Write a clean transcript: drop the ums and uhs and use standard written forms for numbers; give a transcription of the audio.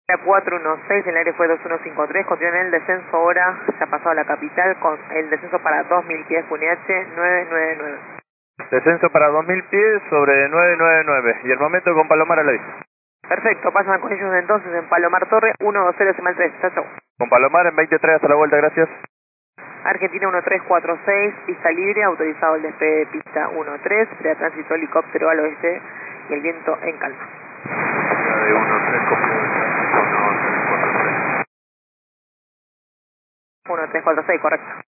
416, el aire fue 2153, continúa en el descenso ahora, ya ha pasado la capital, con el descenso para 2000 pies, QNH 999. Descenso para 2000 pies sobre 999, y el momento con Palomar al aire. Perfecto, pasan con ellos entonces en Palomar Torre, 120 decimal 3, chao chao. Con Palomar en 23 hasta la vuelta, gracias. Argentina 1346, pista libre, autorizado el despegue de pista 13, de tránsito helicóptero al oeste y el viento en calma. De 13, copio de tránsito 1346. 1346, correcto.